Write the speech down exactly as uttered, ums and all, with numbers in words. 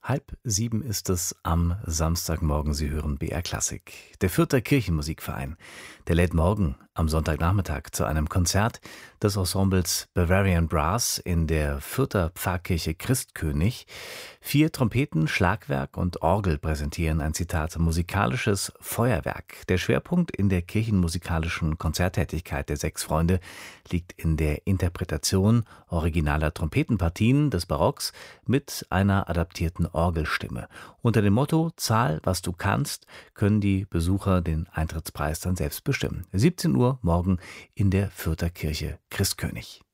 Halb sieben ist es am Samstagmorgen. Sie hören B R Klassik. Der Fürther Kirchenmusikverein, der lädt morgen am Sonntagnachmittag zu einem Konzert des Ensembles Bavarian Brass in der Fürther Pfarrkirche Christkönig. Vier Trompeten, Schlagwerk und Orgel präsentieren ein, Zitat, musikalisches Feuerwerk. Der Schwerpunkt in der kirchenmusikalischen Konzerttätigkeit der sechs Freunde liegt in der Interpretation originaler Trompetenpartien des Barocks mit einer adaptierten Orgelstimme. Unter dem Motto „Zahl, was du kannst“ können die Besucher den Eintrittspreis dann selbst bestimmen. siebzehn Uhr morgen in der Fürther Kirche Christkönig.